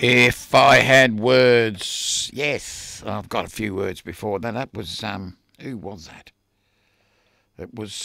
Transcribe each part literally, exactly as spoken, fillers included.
If I had words, yes, I've got a few words before that. That was, um, who was that? It was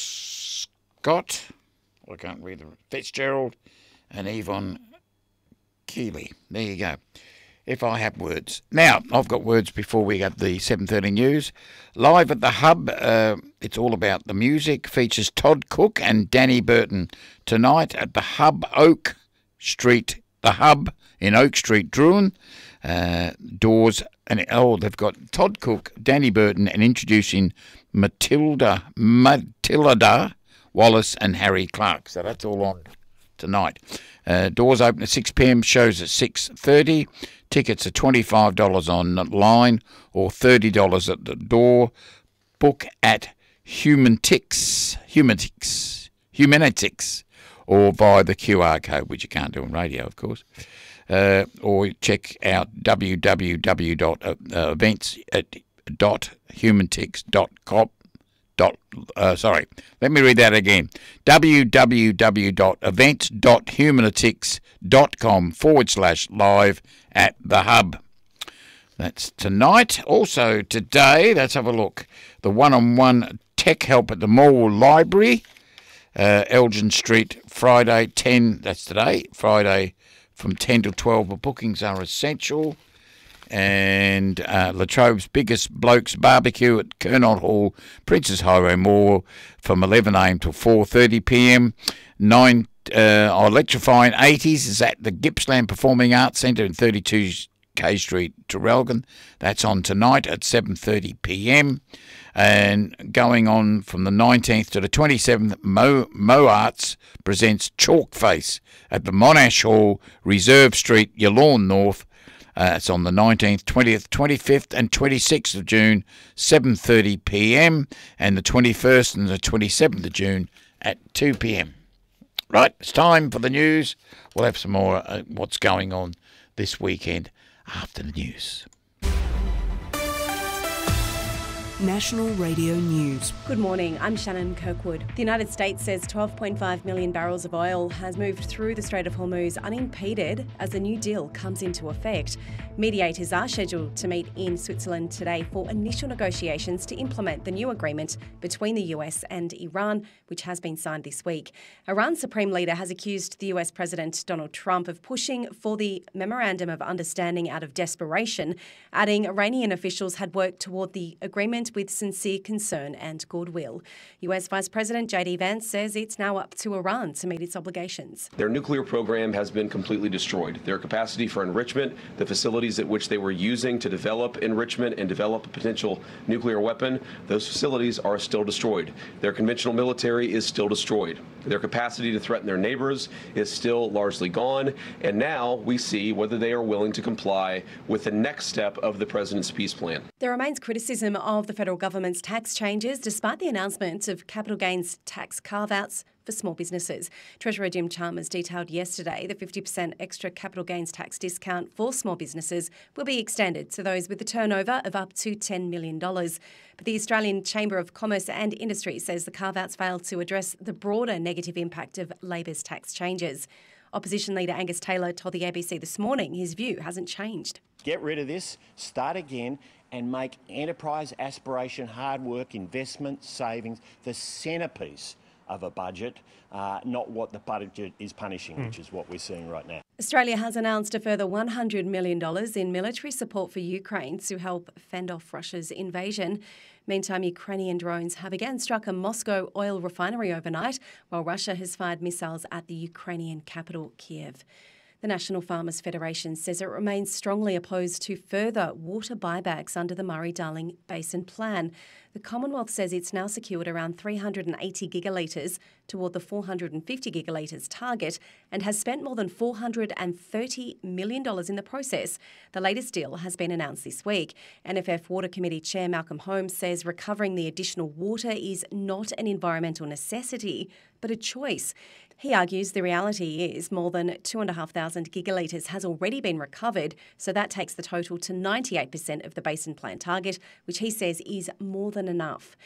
Scott, I can't read the Fitzgerald, and Yvonne Keeley. There you go. If I have words. Now, I've got words before we get the seven thirty news. Live at the Hub, uh, it's all about the music. Features Todd Cook and Danny Burton tonight at the Hub, Oak Street. The Hub in Oak Street, Druin. Uh, doors, and oh, they've got Todd Cook, Danny Burton, and introducing Matilda, Matilda Wallace and Harry Clark. So that's all on tonight. Uh, doors open at six p.m, shows at six thirty. Tickets are twenty-five dollars online or thirty dollars at the door. Book at Humanitix, Humanitix, Humanitix, or via the Q R code, which you can't do on radio, of course. Uh, or check out w w w dot events dot humanitix dot com. Dot, uh, sorry, let me read that again. w w w dot events dot humanitix dot com forward slash live at the Hub. That's tonight. Also today, let's have a look. The one-on-one tech help at the Morwell Library, uh, Elgin Street, Friday ten. That's today. Friday from ten to twelve. But bookings are essential. And uh, Latrobe's Biggest Blokes Barbecue at Kernot Hall, Princes Highway Mall, from eleven a.m. till four thirty p.m. Nine uh, Electrifying eighties is at the Gippsland Performing Arts Centre in thirty-two K Street, Traralgon. That's on tonight at seven thirty p.m. And going on from the nineteenth to the twenty-seventh, Mo, Mo Arts presents Chalk Face at the Monash Hall, Reserve Street, Yallourn North. Uh, it's on the nineteenth, twentieth, twenty-fifth and twenty-sixth of June, seven thirty p.m. and the twenty-first and the twenty-seventh of June at two p.m. Right, it's time for the news. We'll have some more uh, what's going on this weekend after the news. National Radio News. Good morning, I'm Shannon Kirkwood. The United States says twelve point five million barrels of oil has moved through the Strait of Hormuz unimpeded as the new deal comes into effect. Mediators are scheduled to meet in Switzerland today for initial negotiations to implement the new agreement between the U S and Iran, which has been signed this week. Iran's Supreme Leader has accused the U S President Donald Trump of pushing for the Memorandum of Understanding out of desperation, adding Iranian officials had worked toward the agreement with sincere concern and goodwill. U S Vice President J D Vance says it's now up to Iran to meet its obligations. Their nuclear program has been completely destroyed. Their capacity for enrichment, the facilities at which they were using to develop enrichment and develop a potential nuclear weapon, those facilities are still destroyed. Their conventional military is still destroyed. Their capacity to threaten their neighbors is still largely gone. And now we see whether they are willing to comply with the next step of the president's peace plan. There remains criticism of the federal government's tax changes despite the announcement of capital gains tax carve-outs for small businesses. Treasurer Jim Chalmers detailed yesterday the fifty percent extra capital gains tax discount for small businesses will be extended to those with a turnover of up to ten million dollars. But the Australian Chamber of Commerce and Industry says the carve-outs fail to address the broader negative impact of Labor's tax changes. Opposition leader Angus Taylor told the A B C this morning his view hasn't changed. Get rid of this, start again, and make enterprise, aspiration, hard work, investment, savings the centrepiece of a budget, uh, not what the budget is punishing, mm. which is what we're seeing right now. Australia has announced a further one hundred million dollars in military support for Ukraine to help fend off Russia's invasion. Meantime, Ukrainian drones have again struck a Moscow oil refinery overnight, while Russia has fired missiles at the Ukrainian capital, Kiev. The National Farmers Federation says it remains strongly opposed to further water buybacks under the Murray-Darling Basin Plan. The Commonwealth says it's now secured around three hundred eighty gigalitres toward the four hundred fifty gigalitres target and has spent more than four hundred thirty million dollars in the process. The latest deal has been announced this week. N F F Water Committee Chair Malcolm Holmes says recovering the additional water is not an environmental necessity, but a choice. He argues the reality is more than two thousand five hundred gigalitres has already been recovered, so that takes the total to ninety-eight percent of the Basin Plan target, which he says is more than enough.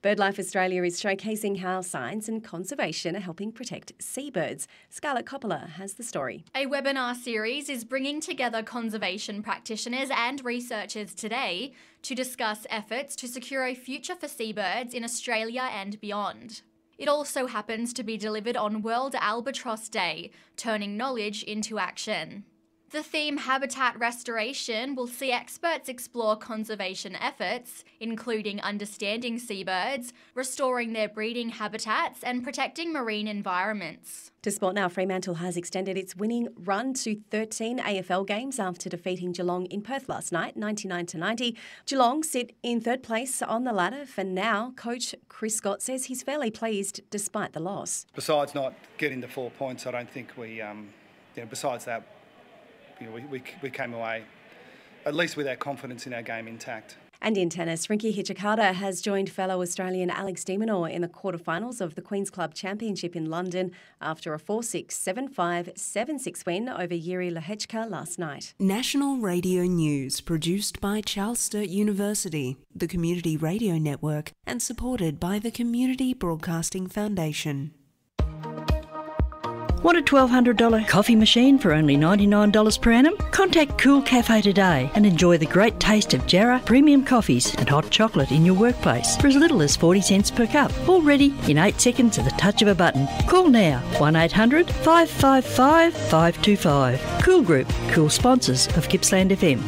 BirdLife Australia is showcasing how science and conservation are helping protect seabirds. Scarlett Coppola has the story. A webinar series is bringing together conservation practitioners and researchers today to discuss efforts to secure a future for seabirds in Australia and beyond. It also happens to be delivered on World Albatross Day, turning knowledge into action. The theme Habitat Restoration will see experts explore conservation efforts, including understanding seabirds, restoring their breeding habitats and protecting marine environments. To sport now, Fremantle has extended its winning run to thirteen A F L games after defeating Geelong in Perth last night, ninety-nine to ninety. Geelong sit in third place on the ladder for now. Coach Chris Scott says he's fairly pleased despite the loss. Besides not getting the four points, I don't think we, um, you know, besides that, You know, we, we we came away at least with our confidence in our game intact. And in tennis, Rinky Hijikata has joined fellow Australian Alex de Minaur in the quarterfinals of the Queen's Club Championship in London after a four six, seven five, seven six win over Yuri Lehechka last night. National Radio News, produced by Charles Sturt University, the Community Radio Network, and supported by the Community Broadcasting Foundation. Want a twelve hundred dollars coffee machine for only ninety-nine dollars per annum? Contact Cool Cafe today and enjoy the great taste of Jarrah premium coffees and hot chocolate in your workplace for as little as forty cents per cup. All ready in eight seconds at the touch of a button. Call now, one eight hundred, five five five, five two five. Cool Group, cool sponsors of Gippsland F M.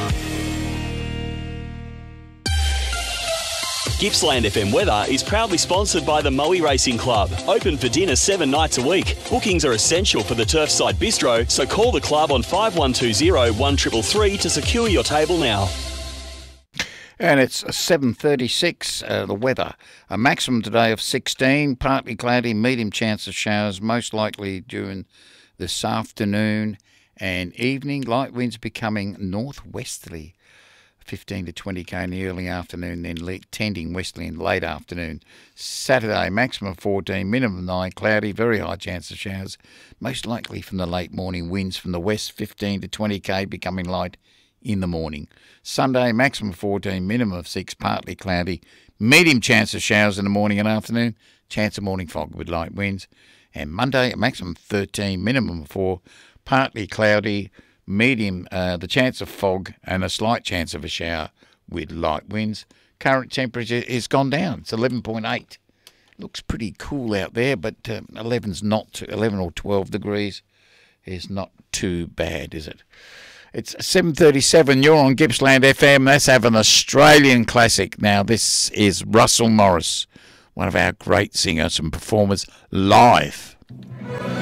Gippsland F M weather is proudly sponsored by the Moe Racing Club. Open for dinner seven nights a week. Bookings are essential for the Turfside Bistro, so call the club on five one two zero, one three three three to secure your table now. And it's seven thirty-six, uh, the weather. A maximum today of sixteen, partly cloudy, medium chance of showers, most likely during this afternoon and evening. Light winds becoming northwesterly. fifteen to twenty k in the early afternoon, then tending westerly in late afternoon. Saturday, maximum fourteen, minimum nine, cloudy, very high chance of showers, most likely from the late morning winds from the west, fifteen to twenty k, becoming light in the morning. Sunday, maximum fourteen, minimum of six, partly cloudy, medium chance of showers in the morning and afternoon, chance of morning fog with light winds. And Monday, a maximum thirteen, minimum of four, partly cloudy, medium, uh, the chance of fog and a slight chance of a shower with light winds. Current temperature is gone down. It's eleven point eight. Looks pretty cool out there, but uh, eleven's not too, eleven or twelve degrees is not too bad, is it? It's seven thirty-seven. You're on Gippsland F M. Let's have an Australian classic. Now, this is Russell Morris, one of our great singers and performers live.